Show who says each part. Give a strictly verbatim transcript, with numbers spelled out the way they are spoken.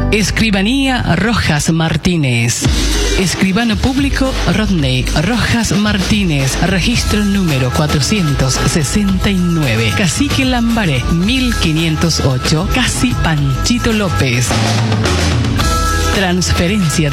Speaker 1: Escribanía Rojas Martínez. Escribano público Rodney Rojas Martínez. Registro número cuatrocientos sesenta y nueve. Cacique Lambaré, mil quinientos ocho. Casi Panchito López. Transferencia